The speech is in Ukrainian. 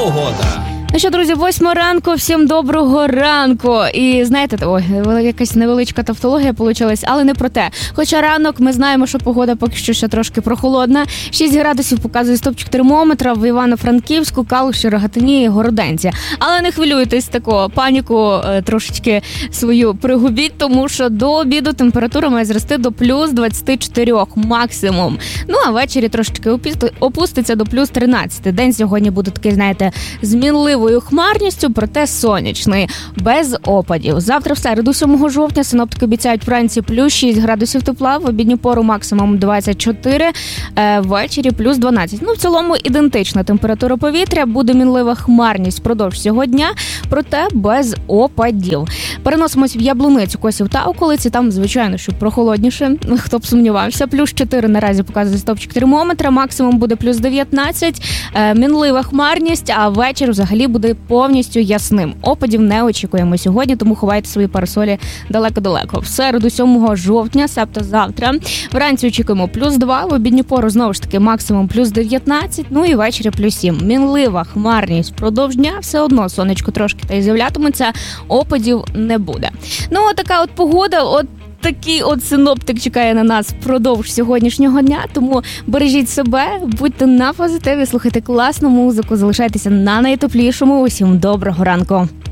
погода. Ну що, друзі, 8 ранку, всім доброго ранку. І знаєте, якась невеличка тавтологія вийшла, але не про те. Хоча ранок, ми знаємо, що погода поки що ще трошки прохолодна. 6 градусів показує стопчик термометра в Івано-Франківську, Калуші, Рогатині і Городенці. Але не хвилюйтесь такого, паніку трошечки свою пригубіть, тому що до обіду температура має зрости до плюс 24 максимум. Ну, а ввечері трошечки опуститься до плюс 13. День сьогодні буде такий, знаєте, змінливий хмарністю, проте сонячний, без опадів. Завтра в середу, 7 жовтня, синоптики обіцяють вранці плюс 6 градусів тепла, в обідню пору максимум 24, ввечері плюс 12. Ну, в цілому ідентична температура повітря, буде мінлива хмарність впродовж цього дня, проте без опадів. Переносимось в Яблуницю, Косів та околиці, там, звичайно, що прохолодніше, хто б сумнівався. Плюс 4 наразі показує стопчик термометра, максимум буде плюс 19, мінлива хмарність, а вечір взагалі буде повністю ясним. Опадів не очікуємо сьогодні, тому ховайте свої парасолі далеко-далеко. В середу, 7 жовтня, себто завтра, вранці очікуємо плюс 2, в обідню пору знову ж таки максимум плюс 19, ну і ввечері плюс 7. Мінлива хмарність впродовж дня, все одно сонечко трошки та й з'являтиметься, опадів не буде. Ну, така от погода, такий от синоптик чекає на нас впродовж сьогоднішнього дня, тому бережіть себе, будьте на позитиві, слухайте класну музику, залишайтеся на найтеплішому. Усім доброго ранку.